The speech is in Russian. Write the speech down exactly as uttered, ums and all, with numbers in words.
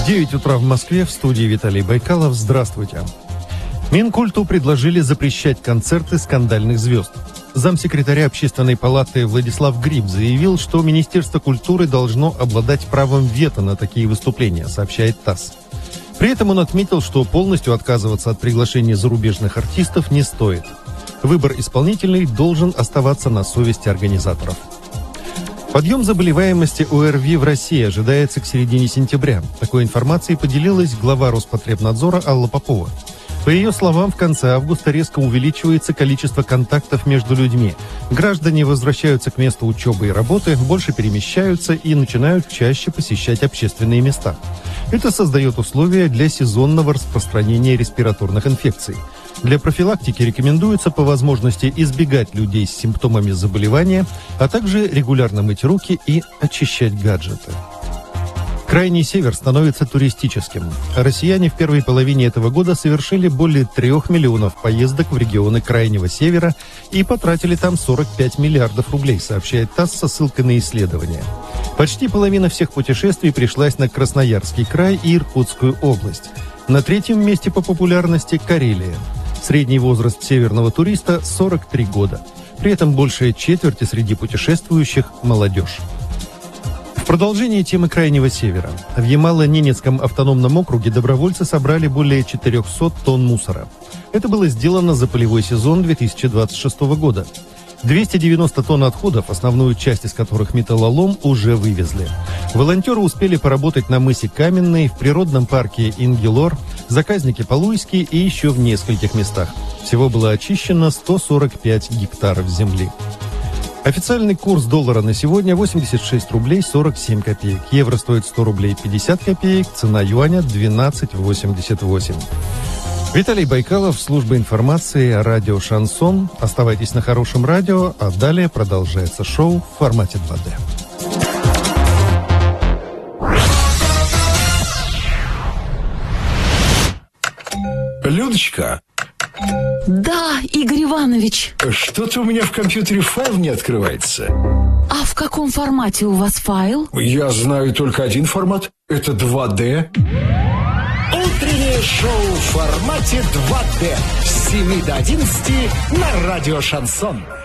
девять утра в Москве, в студии Виталий Байкалов. Здравствуйте. Минкульту предложили запрещать концерты скандальных звезд. Замсекретаря Общественной палаты Владислав Гриб заявил, что Министерство культуры должно обладать правом вето на такие выступления, сообщает ТАСС. При этом он отметил, что полностью отказываться от приглашения зарубежных артистов не стоит. Выбор исполнителей должен оставаться на совести организаторов. Подъем заболеваемости ОРВИ в России ожидается к середине сентября. Такой информацией поделилась глава Роспотребнадзора Алла Попова. По ее словам, в конце августа резко увеличивается количество контактов между людьми. Граждане возвращаются к месту учебы и работы, больше перемещаются и начинают чаще посещать общественные места. Это создает условия для сезонного распространения респираторных инфекций. Для профилактики рекомендуется по возможности избегать людей с симптомами заболевания, а также регулярно мыть руки и очищать гаджеты. Крайний север становится туристическим. Россияне в первой половине этого года совершили более трех миллионов поездок в регионы Крайнего севера и потратили там сорок пять миллиардов рублей, сообщает ТАСС со ссылкой на исследования. Почти половина всех путешествий пришлась на Красноярский край и Иркутскую область. На третьем месте по популярности Карелия. Средний возраст северного туриста – сорок три года. При этом большая четверть среди путешествующих – молодежь. В продолжение темы Крайнего севера. В Ямало-Ненецком автономном округе добровольцы собрали более четыреста тонн мусора. Это было сделано за полевой сезон две тысячи двадцать шестого года. двести девяносто тонн отходов, основную часть из которых металлолом, уже вывезли. Волонтеры успели поработать на мысе Каменный, в природном парке Ингелор, заказнике Полуйский и еще в нескольких местах. Всего было очищено сто сорок пять гектаров земли. Официальный курс доллара на сегодня восемьдесят шесть рублей сорок семь копеек. Евро стоит сто рублей пятьдесят копеек, цена юаня двенадцать восемьдесят восемь. Виталий Байкалов, служба информации, радио «Шансон». Оставайтесь на хорошем радио, а далее продолжается шоу в формате два дэ. Людочка. Да, Игорь Иванович. Что-то у меня в компьютере файл не открывается. А в каком формате у вас файл? Я знаю только один формат. Это два дэ. Утреннее шоу в формате два дэ с семи до одиннадцати на радио «Шансон».